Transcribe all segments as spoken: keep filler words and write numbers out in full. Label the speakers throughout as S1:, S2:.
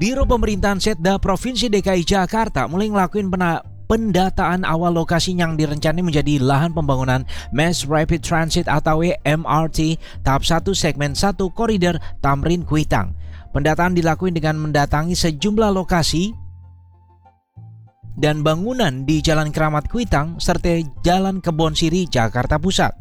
S1: Biro Pemerintahan Setda Provinsi D K I Jakarta mulai ngelakuin pena pendataan awal lokasi yang direncanakan menjadi lahan pembangunan Mass Rapid Transit atau M R T tahap satu segmen satu koridor Tamrin Kuitang. Pendataan dilakukan dengan mendatangi sejumlah lokasi dan bangunan di Jalan Keramat Kuitang serta Jalan Kebon Siri, Jakarta Pusat.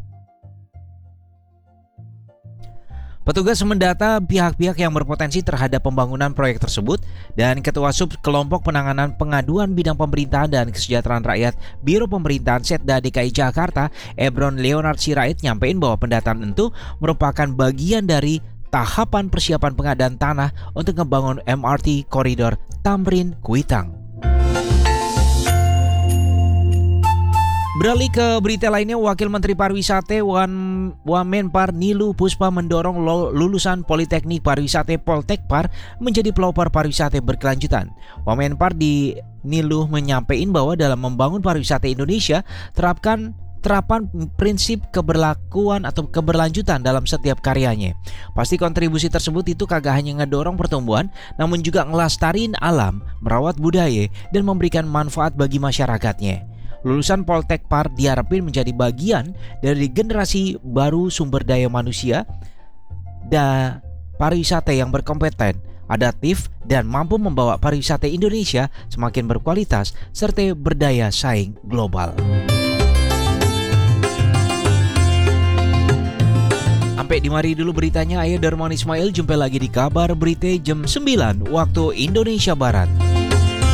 S1: Petugas mendata pihak-pihak yang berpotensi terhadap pembangunan proyek tersebut dan Ketua Sub Kelompok Penanganan Pengaduan Bidang Pemerintahan dan Kesejahteraan Rakyat Biro Pemerintahan Setda D K I Jakarta, Ebron Leonard Sirait, nyampein bahwa pendataan itu merupakan bagian dari tahapan persiapan pengadaan tanah untuk membangun M R T koridor Tamrin Kuitang. Beralih ke berita lainnya, Wakil Menteri Pariwisata Wan, Wamenpar Niluh Puspa mendorong lulusan Politeknik Pariwisata Poltekpar menjadi pelopor pariwisata berkelanjutan. Wamenpar di Niluh menyampaikan bahwa dalam membangun pariwisata Indonesia terapkan terapan prinsip keberlakuan atau keberlanjutan dalam setiap karyanya. Pasti kontribusi tersebut itu kagak hanya ngedorong pertumbuhan, namun juga ngelestariin alam, merawat budaya, dan memberikan manfaat bagi masyarakatnya. Lulusan Poltekpar diharapkan menjadi bagian dari generasi baru sumber daya manusia dan pariwisata yang berkompeten, adaptif, dan mampu membawa pariwisata Indonesia semakin berkualitas serta berdaya saing global. Sampai di mari dulu beritanya. Ayah Darman Ismail, jumpa lagi di kabar berita jam sembilan waktu Indonesia Barat.